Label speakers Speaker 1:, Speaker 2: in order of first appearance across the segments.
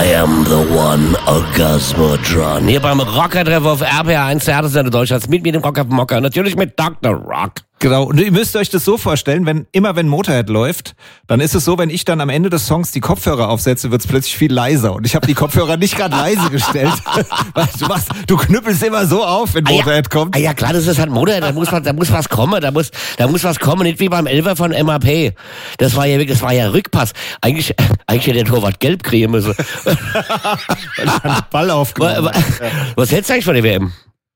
Speaker 1: I am the one, Orgasmodron. Hier beim Rocker-Treff auf RPR1, der Härteste Deutschlands, mit mir dem Rock auf dem Mocker, natürlich mit Dr. Rock.
Speaker 2: Genau, und ihr müsst euch das so vorstellen, wenn Motorhead läuft, dann ist es so, wenn ich dann am Ende des Songs die Kopfhörer aufsetze, wird's plötzlich viel leiser. Und ich habe die Kopfhörer nicht gerade leise gestellt. Weil du knüppelst immer so auf, wenn Motorhead kommt.
Speaker 1: Ja klar, das ist halt Motorhead, da muss was kommen, da muss was kommen, nicht wie beim Elfer von MAP. Das war ja Rückpass. Eigentlich hätte der Torwart gelb kriegen müssen.
Speaker 2: Ball aufgenommen.
Speaker 1: Was hältst du eigentlich von der WM?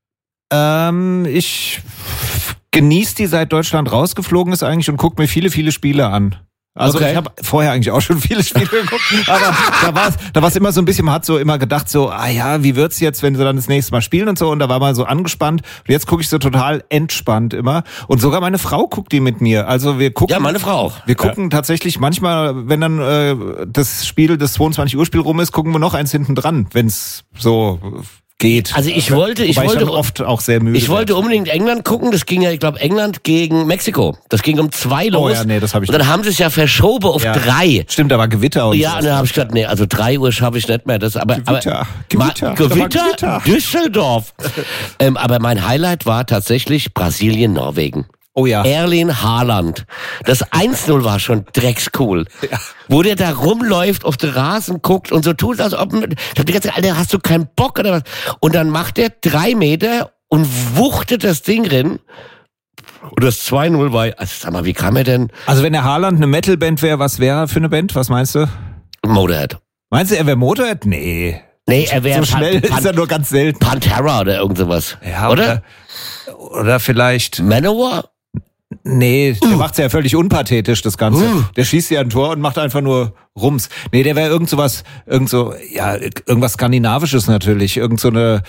Speaker 2: Ich genieße die, seit Deutschland rausgeflogen ist eigentlich, und gucke mir viele, viele Spiele an. Also okay. Ich habe vorher eigentlich auch schon viele Spiele geguckt, aber da war es immer so ein bisschen, man hat so immer gedacht so, wie wird's jetzt, wenn sie dann das nächste Mal spielen und so, und da war man so angespannt, und jetzt gucke ich so total entspannt immer, und sogar meine Frau guckt die mit mir, also wir gucken.
Speaker 1: Ja, meine Frau auch.
Speaker 2: Wir gucken tatsächlich manchmal, wenn dann das 22 Uhr Spiel rum ist, gucken wir noch eins hinten dran, wenn's so geht.
Speaker 1: Also ich wollte
Speaker 2: oft auch sehr müde.
Speaker 1: Ich wollte unbedingt England gucken. Das ging ja, ich glaube, England gegen Mexiko. Das ging um 2 los.
Speaker 2: Oh ja, nee, das habe ich.
Speaker 1: Und dann haben sie es ja verschoben auf 3.
Speaker 2: Stimmt, da war Gewitter und
Speaker 1: ja, und dann habe ich gedacht, nee, also 3 Uhr schaffe ich nicht mehr. Gewitter. Düsseldorf. Aber mein Highlight war tatsächlich Brasilien-Norwegen.
Speaker 2: Oh ja.
Speaker 1: Erling Haaland. Das 1-0 war schon dreckscool. Ja. Wo der da rumläuft, auf den Rasen guckt und so tut, als ob... Ich hab die ganze Zeit, Alter, hast du keinen Bock oder was? Und dann macht der 3 Meter und wuchtet das Ding rein. Und das 2-0 war... Also sag mal, wie kam er denn...
Speaker 2: Also wenn der Haaland eine Metalband wäre, was wäre er für eine Band? Was meinst du?
Speaker 1: Motorhead.
Speaker 2: Meinst du, er wäre Motorhead? Nee, er wäre... So schnell ist er nur ganz selten.
Speaker 1: Pantera oder irgend sowas.
Speaker 2: Ja, oder vielleicht...
Speaker 1: Manowar?
Speaker 2: Nee, der macht's ja völlig unpathetisch, das Ganze. Der schießt ja ein Tor und macht einfach nur Rums. Nee, der wäre irgendwas Skandinavisches natürlich. Irgend so eine,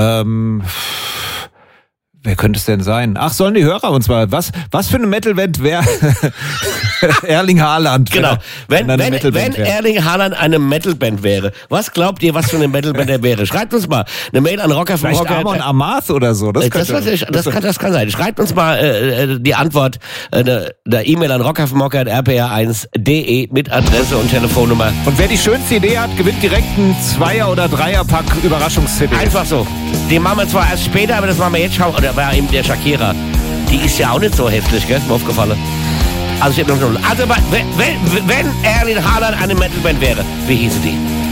Speaker 2: wer könnte es denn sein? Ach, sollen die Hörer uns mal, was für eine Metalband wäre Erling Haaland?
Speaker 1: Genau. Wenn Erling Haaland eine Metalband wäre, was glaubt ihr, was für eine Metalband er wäre? Schreibt uns mal eine Mail an Rocker von Rocker.
Speaker 2: Amon Amarth oder so. Das
Speaker 1: kann sein. Schreibt uns mal die Antwort der E-Mail an rockerfmorker@rpr1.de mit Adresse und Telefonnummer.
Speaker 2: Und wer die schönste Idee hat, gewinnt direkt einen 2er- oder 3er-Pack Überraschungs-CD.
Speaker 1: Einfach so. Den machen wir zwar erst später, aber das machen wir jetzt schon. Oder war eben der Shakira. Die ist ja auch nicht so hässlich, gell? Ist mir aufgefallen. Also wenn Erling Haaland eine Metalband wäre, wie hieße die?